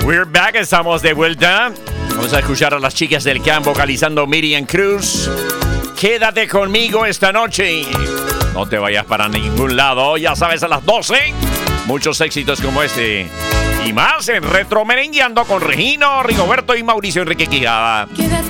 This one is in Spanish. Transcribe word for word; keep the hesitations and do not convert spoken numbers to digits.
We're back, estamos de vuelta. Vamos a escuchar a las chicas del campo vocalizando Miriam Cruz. Quédate conmigo esta noche. No te vayas para ningún lado. Ya sabes, a las doce, muchos éxitos como este. Y más en Retro Merengueando con Regino, Rigoberto y Mauricio Enrique Quijada.